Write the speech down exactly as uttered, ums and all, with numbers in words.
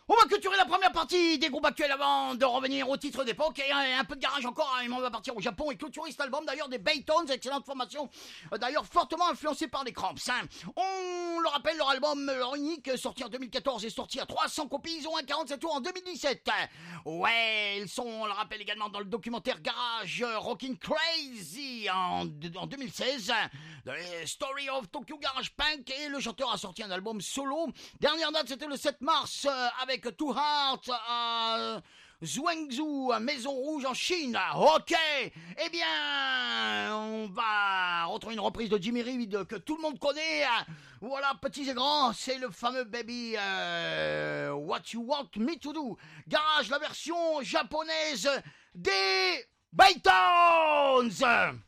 On va clôturer la première partie des groupes actuels avant de revenir au titre d'époque et un, un peu de garage encore, hein, et on va partir au Japon et clôturer cet album d'ailleurs des Baytones, excellente formation, euh, d'ailleurs fortement influencée par les Cramps. Hein. On le rappelle, leur album leur unique, sorti en deux mille quatorze et sorti à trois cents copies, ils ont un quarante-sept tours en deux mille dix-sept. Ouais, ils sont, on le rappelle également dans le documentaire Garage Rockin' Crazy en, en deux mille seize, The Story of Tokyo Garage Punk, et le chanteur a sorti un album solo. Dernière date, c'était le sept mars euh, avec Two Hearts à Zhuangzhou, Maison Rouge en Chine. Ok, eh bien, on va retrouver une reprise de Jimmy Reed que tout le monde connaît. Voilà, petits et grands, c'est le fameux Baby euh, What You Want Me To Do. Garage, la version japonaise des Baytones.